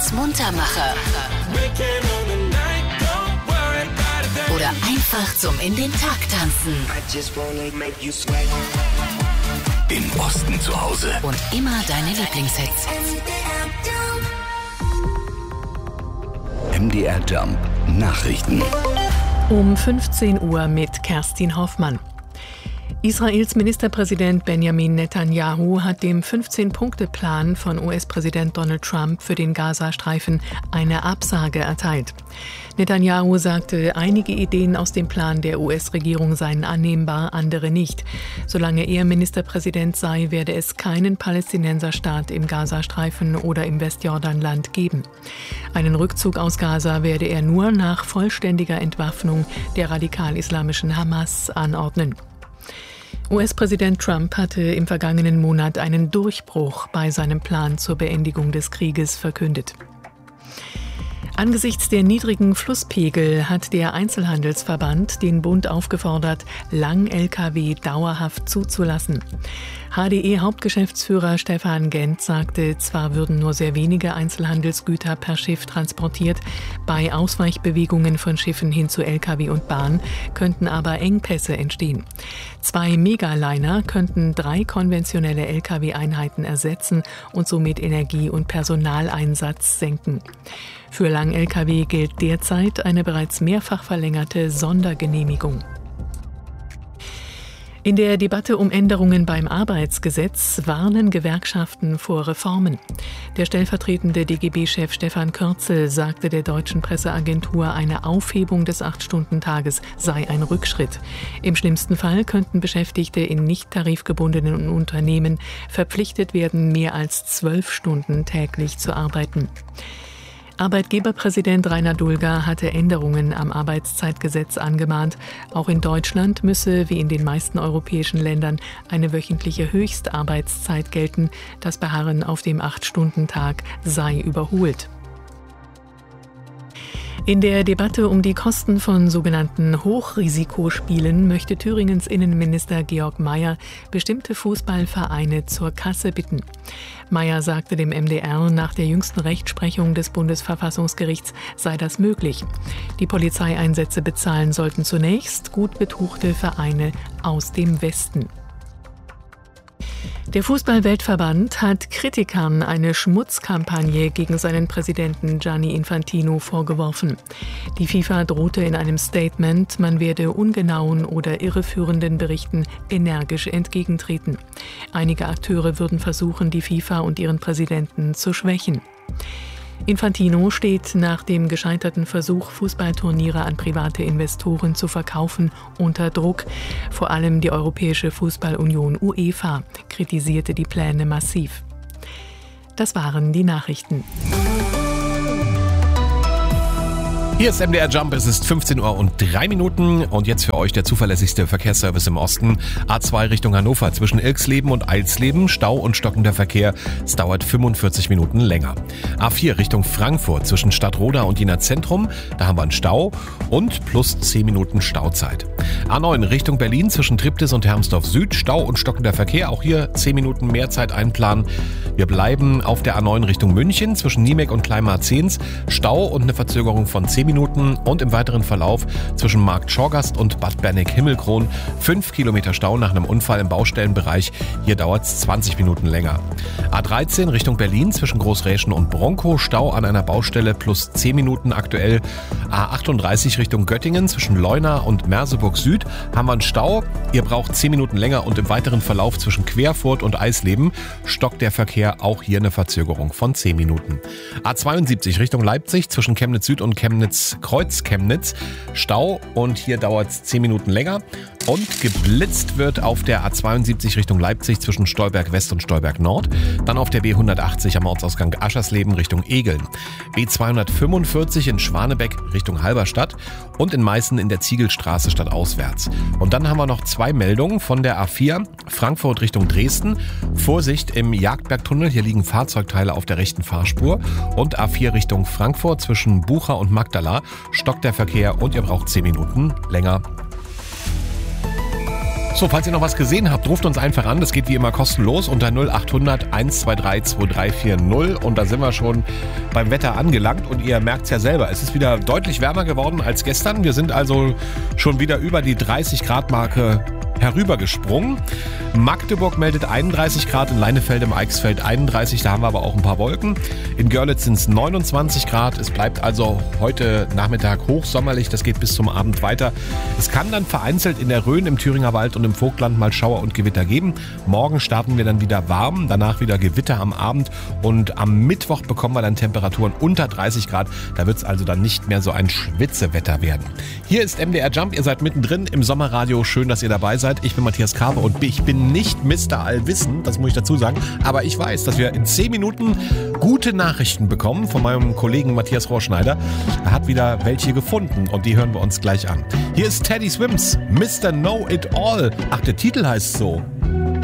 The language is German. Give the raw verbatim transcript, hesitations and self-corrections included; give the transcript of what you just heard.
als Muntermacher oder einfach zum in den Tag tanzen. Im Osten zu Hause Und immer deine Lieblingshits. M D R Jump Nachrichten. Um fünfzehn Uhr mit Kerstin Hoffmann. Israels Ministerpräsident Benjamin Netanyahu hat dem fünfzehn-Punkte-Plan von U S-Präsident Donald Trump für den Gazastreifen eine Absage erteilt. Netanyahu sagte, einige Ideen aus dem Plan der U S-Regierung seien annehmbar, andere nicht. Solange er Ministerpräsident sei, werde es keinen Palästinenserstaat im Gazastreifen oder im Westjordanland geben. Einen Rückzug aus Gaza werde er nur nach vollständiger Entwaffnung der radikal-islamischen Hamas anordnen. U S-Präsident Trump hatte im vergangenen Monat einen Durchbruch bei seinem Plan zur Beendigung des Krieges verkündet. Angesichts der niedrigen Flusspegel hat der Einzelhandelsverband den Bund aufgefordert, Lang-L K W dauerhaft zuzulassen. H D E-Hauptgeschäftsführer Stefan Gent sagte, zwar würden nur sehr wenige Einzelhandelsgüter per Schiff transportiert, bei Ausweichbewegungen von Schiffen hin zu L K W und Bahn könnten aber Engpässe entstehen. Zwei Megaliner könnten drei konventionelle L K W-Einheiten ersetzen und somit Energie- und Personaleinsatz senken. Für Lang-L K W gilt derzeit eine bereits mehrfach verlängerte Sondergenehmigung. In der Debatte um Änderungen beim Arbeitsgesetz warnen Gewerkschaften vor Reformen. Der stellvertretende D G B-Chef Stefan Kürzel sagte der deutschen Presseagentur, eine Aufhebung des acht-Stunden-Tages sei ein Rückschritt. Im schlimmsten Fall könnten Beschäftigte in nicht tarifgebundenen Unternehmen verpflichtet werden, mehr als zwölf Stunden täglich zu arbeiten. Arbeitgeberpräsident Rainer Dulger hatte Änderungen am Arbeitszeitgesetz angemahnt. Auch in Deutschland müsse, wie in den meisten europäischen Ländern, eine wöchentliche Höchstarbeitszeit gelten. Das Beharren auf dem acht-Stunden-Tag sei überholt. In der Debatte um die Kosten von sogenannten Hochrisikospielen möchte Thüringens Innenminister Georg Mayer bestimmte Fußballvereine zur Kasse bitten. Mayer sagte dem M D R, nach der jüngsten Rechtsprechung des Bundesverfassungsgerichts sei das möglich. Die Polizeieinsätze bezahlen sollten zunächst gut betuchte Vereine aus dem Westen. Der Fußball-Weltverband hat Kritikern eine Schmutzkampagne gegen seinen Präsidenten Gianni Infantino vorgeworfen. Die FIFA drohte in einem Statement, man werde ungenauen oder irreführenden Berichten energisch entgegentreten. Einige Akteure würden versuchen, die FIFA und ihren Präsidenten zu schwächen. Infantino steht nach dem gescheiterten Versuch, Fußballturniere an private Investoren zu verkaufen, unter Druck. Vor allem die Europäische Fußballunion UEFA kritisierte die Pläne massiv. Das waren die Nachrichten. Hier ist M D R Jump, es ist fünfzehn Uhr und drei Minuten und jetzt für euch der zuverlässigste Verkehrsservice im Osten. A zwei Richtung Hannover zwischen Ilksleben und Eilsleben, Stau und stockender Verkehr. Es dauert fünfundvierzig Minuten länger. A vier Richtung Frankfurt zwischen Stadtroda und Jena Zentrum, da haben wir einen Stau und plus zehn Minuten Stauzeit. A neun Richtung Berlin zwischen Triptis und Hermsdorf Süd, Stau und stockender Verkehr, auch hier zehn Minuten mehr Zeit einplanen. Wir bleiben auf der A neun Richtung München zwischen Niemek und Kleinmarzens, Stau und eine Verzögerung von zehn Minuten und im weiteren Verlauf zwischen Markt Schorgast und Bad Berneck-Himmelkron fünf Kilometer Stau nach einem Unfall im Baustellenbereich. Hier dauert es zwanzig Minuten länger. A dreizehn Richtung Berlin zwischen Großräschen und Bronkow, Stau an einer Baustelle plus zehn Minuten aktuell. A achtunddreißig Richtung Göttingen zwischen Leuna und Merseburg Süd haben wir einen Stau. Ihr braucht zehn Minuten länger und im weiteren Verlauf zwischen Querfurt und Eisleben stockt der Verkehr, auch hier eine Verzögerung von zehn Minuten. A zweiundsiebzig Richtung Leipzig zwischen Chemnitz Süd und Chemnitz Kreuz Chemnitz, Stau und hier dauert es zehn Minuten länger. Und geblitzt wird auf der A zweiundsiebzig Richtung Leipzig zwischen Stolberg West und Stolberg Nord. Dann auf der B hundertachtzig am Ortsausgang Aschersleben Richtung Egeln. B zweihundertfünfundvierzig in Schwanebeck Richtung Halberstadt und in Meißen in der Ziegelstraße stadtauswärts. Und dann haben wir noch zwei Meldungen von der A vier Frankfurt Richtung Dresden. Vorsicht im Jagdbergtunnel, hier liegen Fahrzeugteile auf der rechten Fahrspur. Und A vier Richtung Frankfurt zwischen Bucha und Magdala stockt der Verkehr und ihr braucht zehn Minuten länger. So, falls ihr noch was gesehen habt, ruft uns einfach an. Das geht wie immer kostenlos unter null acht hundert eins zwei drei zwei drei vier null. Und da sind wir schon beim Wetter angelangt. Und ihr merkt es ja selber, es ist wieder deutlich wärmer geworden als gestern. Wir sind also schon wieder über die dreißig Grad Marke herübergesprungen. Magdeburg meldet einunddreißig Grad, in Leinefelde im Eichsfeld einunddreißig, da haben wir aber auch ein paar Wolken. In Görlitz sind es neunundzwanzig Grad, es bleibt also heute Nachmittag hochsommerlich, das geht bis zum Abend weiter. Es kann dann vereinzelt in der Rhön, im Thüringer Wald und im Vogtland mal Schauer und Gewitter geben. Morgen starten wir dann wieder warm, danach wieder Gewitter am Abend und am Mittwoch bekommen wir dann Temperaturen unter dreißig Grad. Da wird es also dann nicht mehr so ein Schwitzewetter werden. Hier ist M D R Jump, ihr seid mittendrin im Sommerradio, schön, dass ihr dabei seid. Ich bin Matthias Karpe und ich bin nicht Mister Allwissen, das muss ich dazu sagen, aber ich weiß, dass wir in zehn Minuten gute Nachrichten bekommen von meinem Kollegen Matthias Rohrschneider. Er hat wieder welche gefunden und die hören wir uns gleich an. Hier ist Teddy Swims, Mister Know It All. Ach, der Titel heißt so.